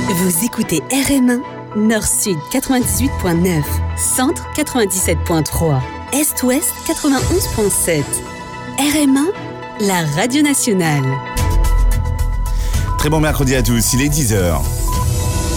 Vous écoutez RM1, Nord-Sud 98.9, Centre 97.3, Est-Ouest 91.7. RM1, la radio nationale. Très bon mercredi à tous, il est 10h.